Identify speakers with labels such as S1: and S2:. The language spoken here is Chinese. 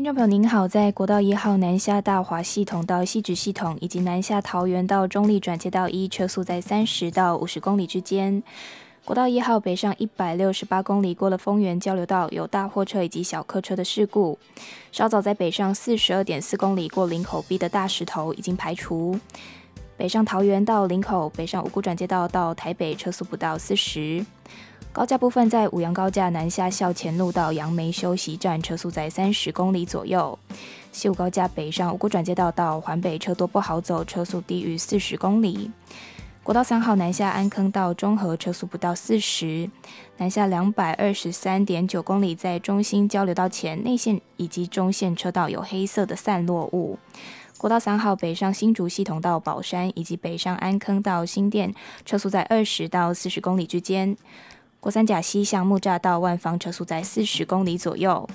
S1: 众朋友您好，在国道1号南下大华系统到汐止系统，以及南下桃园到中立转接道1，车速在30到50公里之间。国道1号北上168公里，过了丰原交流道，有大货车以及小客车的事故。稍早在北上42.4公里，过林口 B 的大石头已经排除。北上桃园到林口，北上五股转接道到台北，车速不到40。高架部分在五杨高架南下校前路到杨梅休息站，车速在30公里左右。西武高架北上五股转接道到环北，车多不好走，车速低于40公里。国道3号南下安坑到中和，车速不到40。南下223.9公里，在中心交流道前内线以及中线车道有黑色的散落物。国道3号北上新竹系统到宝山，以及北上安坑到新店，车速在20到40公里之间。国三甲西向木栅到万方，车速在40公里左右。